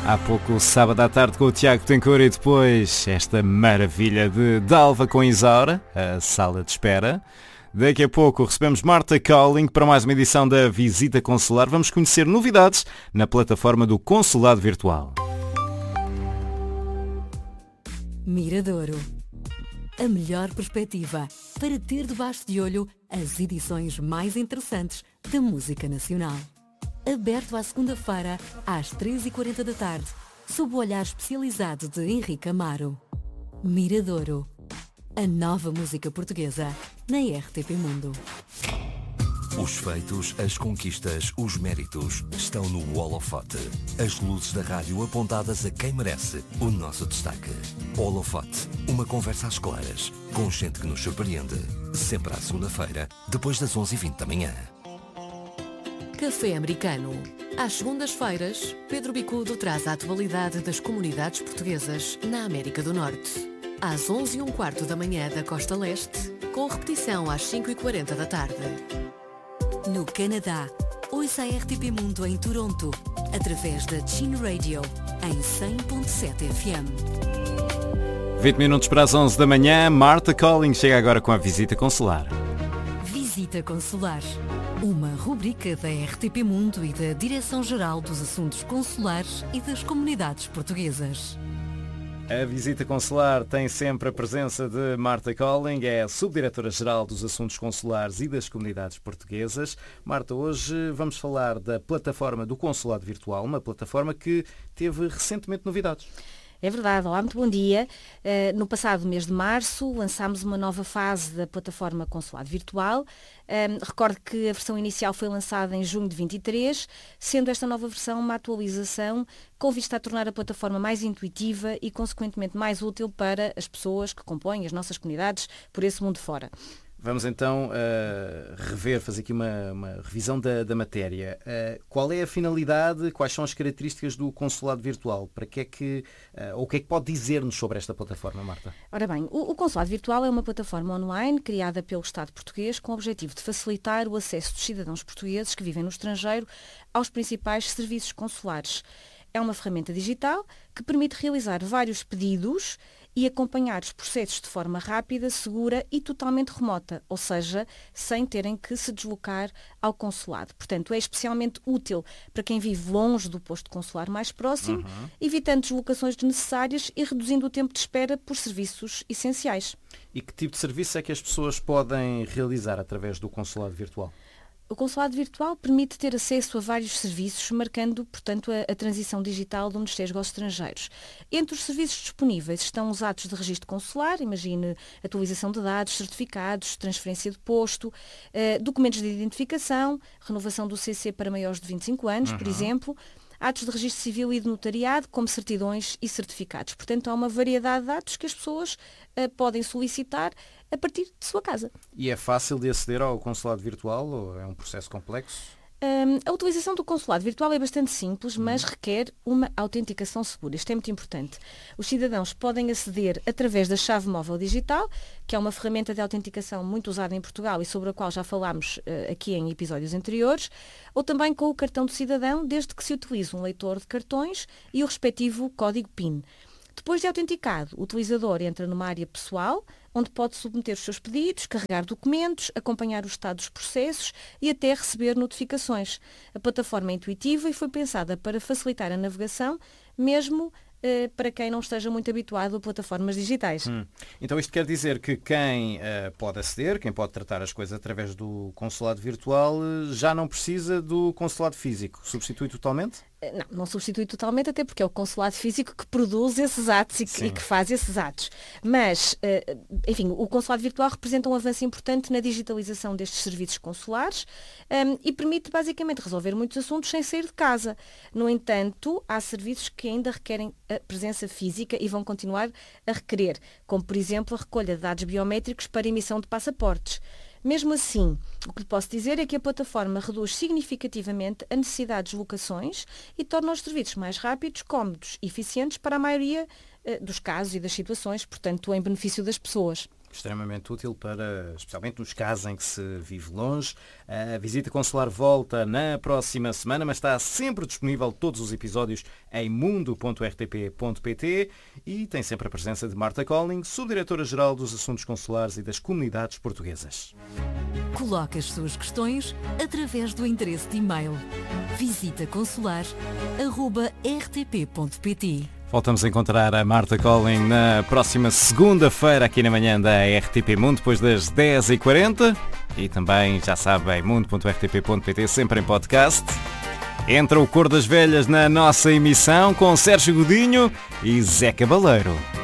Há pouco, sábado à tarde com o Tiago Tencourt e depois esta maravilha de Dalva com Isaura, a sala de espera. Daqui a pouco recebemos Marta Calling para mais uma edição da Visita Consular. Vamos conhecer novidades na plataforma do Consulado Virtual. Miradouro. A melhor perspectiva para ter debaixo de olho as edições mais interessantes da música nacional. Aberto à segunda-feira, às 13h40 da tarde, sob o olhar especializado de Henrique Amaro. Miradouro. A nova música portuguesa na RTP Mundo. Os feitos, as conquistas, os méritos estão no holofote. As luzes da rádio apontadas a quem merece o nosso destaque. Holofote, uma conversa às claras, com gente que nos surpreende. Sempre à segunda-feira, depois das 11h20 da manhã. Café Americano. Às segundas-feiras, Pedro Bicudo traz a atualidade das comunidades portuguesas na América do Norte. Às 11h15 da manhã da Costa Leste, com repetição às 5h40 da tarde. No Canadá, ouça a RTP Mundo em Toronto, através da Chin Radio, em 100.7 FM. 20 minutos para as 11 da manhã, Marta Calling chega agora com a Visita Consular. Visita Consular, uma rubrica da RTP Mundo e da Direção-Geral dos Assuntos Consulares e das Comunidades Portuguesas. A Visita Consular tem sempre a presença de Marta Calling, é a Subdiretora-Geral dos Assuntos Consulares e das Comunidades Portuguesas. Marta, hoje vamos falar da plataforma do Consulado Virtual, uma plataforma que teve recentemente novidades. É verdade. Olá, muito bom dia. No passado mês de março lançámos uma nova fase da plataforma Consulado Virtual. Recordo que a versão inicial foi lançada em junho de 23, sendo esta nova versão uma atualização com vista a tornar a plataforma mais intuitiva e, consequentemente, mais útil para as pessoas que compõem as nossas comunidades por esse mundo fora. Vamos então fazer aqui uma revisão da matéria. Qual é a finalidade, quais são as características do Consulado Virtual? Para que é que, ou o que é que pode dizer-nos sobre esta plataforma, Marta? Ora bem, o Consulado Virtual é uma plataforma online criada pelo Estado português com o objetivo de facilitar o acesso dos cidadãos portugueses que vivem no estrangeiro aos principais serviços consulares. É uma ferramenta digital que permite realizar vários pedidos e acompanhar os processos de forma rápida, segura e totalmente remota, ou seja, sem terem que se deslocar ao consulado. Portanto, é especialmente útil para quem vive longe do posto consular mais próximo, evitando deslocações desnecessárias e reduzindo o tempo de espera por serviços essenciais. E que tipo de serviço é que as pessoas podem realizar através do Consulado Virtual? O Consulado Virtual permite ter acesso a vários serviços, marcando, portanto, a transição digital do Ministério aos Estrangeiros. Entre os serviços disponíveis estão os atos de registro consular, imagine atualização de dados, certificados, transferência de posto, documentos de identificação, renovação do CC para maiores de 25 anos, por exemplo, atos de registro civil e de notariado, como certidões e certificados. Portanto, há uma variedade de atos que as pessoas podem solicitar a partir de sua casa. E é fácil de aceder ao Consulado Virtual ou é um processo complexo? A utilização do Consulado Virtual é bastante simples, mas requer uma autenticação segura. Isto é muito importante. Os cidadãos podem aceder através da chave móvel digital, que é uma ferramenta de autenticação muito usada em Portugal e sobre a qual já falámos aqui em episódios anteriores, ou também com o cartão do cidadão, desde que se utilize um leitor de cartões e o respectivo código PIN. Depois de autenticado, o utilizador entra numa área pessoal, onde pode submeter os seus pedidos, carregar documentos, acompanhar o estado dos processos e até receber notificações. A plataforma é intuitiva e foi pensada para facilitar a navegação, mesmo para quem não esteja muito habituado a plataformas digitais. Então isto quer dizer que quem pode aceder, quem pode tratar as coisas através do Consulado Virtual, já não precisa do Consulado Físico. Substitui totalmente? Não substitui totalmente, até porque é o consulado físico que produz esses atos e que faz esses atos. Mas, enfim, o consulado virtual representa um avanço importante na digitalização destes serviços consulares e permite basicamente resolver muitos assuntos sem sair de casa. No entanto, há serviços que ainda requerem a presença física e vão continuar a requerer, como por exemplo a recolha de dados biométricos para emissão de passaportes. Mesmo assim, o que lhe posso dizer é que a plataforma reduz significativamente a necessidade de deslocações e torna os serviços mais rápidos, cómodos e eficientes para a maioria dos casos e das situações, portanto, em benefício das pessoas. Extremamente útil para, especialmente nos casos em que se vive longe. A visita consular volta na próxima semana, mas está sempre disponível todos os episódios em mundo.rtp.pt e tem sempre a presença de Marta Colling, subdiretora-geral dos Assuntos Consulares e das Comunidades Portuguesas. Coloque as suas questões através do endereço de e-mail visitaconsular@rtp.pt. Voltamos a encontrar a Marta Colling na próxima segunda-feira aqui na manhã da RTP Mundo, depois das 10h40 e também, já sabem, mundo.rtp.pt, sempre em podcast. Entra o Cor das Velhas na nossa emissão com Sérgio Godinho e Zé Cabaleiro.